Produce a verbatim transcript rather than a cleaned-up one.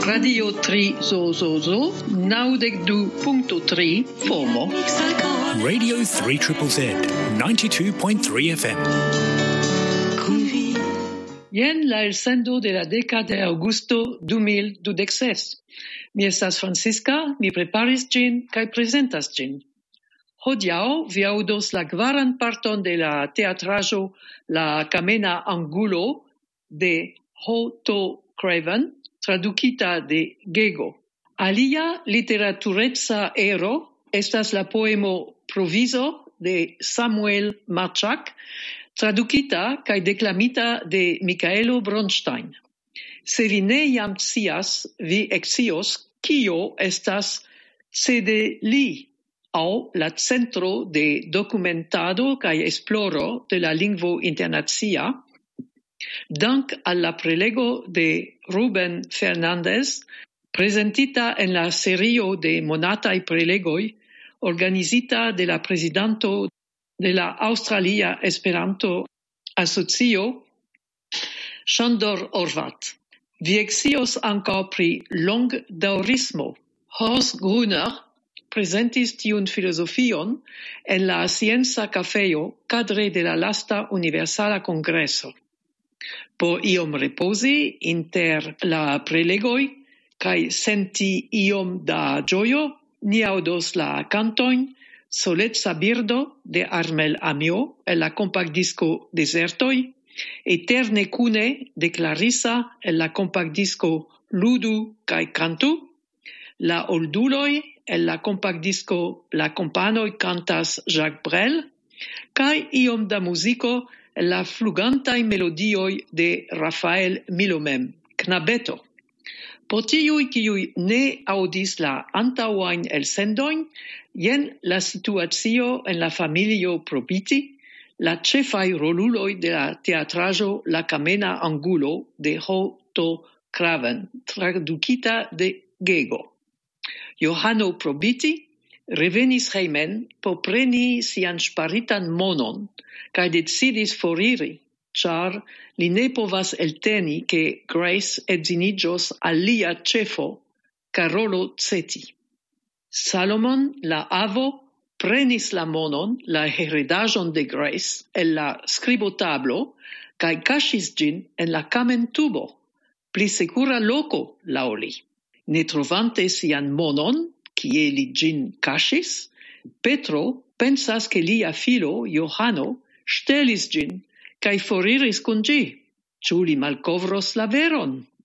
Radio tri Zozozo, naŭdek du punkto tri FOMO. Radio three Z Z, ninety-two point three F M. Jen la elsendo de la deka de aŭgusto du mil dudek ses. Mi estas Francisca, mi preparis ĝin kaj prezentas ĝin. Hodiaŭ vi aŭdos la kvaran parton de la teatraĵo La Kamena Angulo de Otto Craven, tradukita de Gego. Alia literatureca ero estas la poemo Provizo de Samuel Marchak, tradukita kaj deklamita de Michaelo Bronstein. Se vi ne jam scias, vi ekscios kio estas C D L I, aŭ la Centro de Dokumentado kaj Esploro de la Lingvo Internacia, dank al la prelego de Ruben Fernandez, presentita en la serio de monataj prelegoj, organizita de la prezidanto de la Australia Esperanto Asocio, Sándor Horváth. Vi ekscios ankaŭ pri longdaŭrismo. Horst Grüner presentis tiun filozofion en la Scienca Cafeo kadre de la lasta Universala Kongreso. Por iom ripozi inter la prelegoj kaj senti iom da ĝojo, ni aŭdos la kantojn Soleca birdo de Armel Amiot el la kompaktdisko Dezertoj, Eterne kune de Clarissa el la kompaktdisko Ludu kaj kantu, La Olduloj el la kompaktdisko La kompanoj kantas Jacques Brel, kaj iom da muziko el la flugantaj melodioj de Rafael Milomem, Knabeto. Por tiuj, kiuj ne aŭdis la antaŭajn elsendojn, jen la situacio en la familio Probiti, la ĉefaj roluloj de la teatraĵo La Kamena Angulo de Otto Craven, tradukita de Gego. Johano Probiti revenis hejmen por preni sian ŝparitan monon kaj decidis foriri, ĉar li ne povas elteni ke Grace edziniĝos al lia ĉefo, Karolo Ceti. Salomon, la avo, prenis la monon, la heredaĵon de Grace, el la skribotablo kaj kaŝis ĝin en la kamentubo, pli sekura loko laŭ li. Ne trovante sian monon, kie li ĝin kaŝis, Petro pensas ke lia filo Johano ŝtelis ĝin kaj foriris kun ĝi. Ĉu li malkovros la veron?